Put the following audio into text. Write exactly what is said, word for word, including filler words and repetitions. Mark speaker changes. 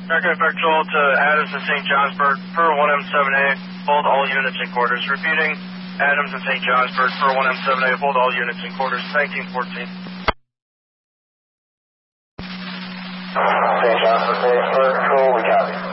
Speaker 1: Aircraft Patrol to Adams and Saint Johnsburg per one M seven A, hold all units in quarters. Repeating, Adams and Saint Johnsburg per one M seven A, hold all units in quarters. nineteen fourteen.
Speaker 2: Saint Johnsburg, Patrol, we copy.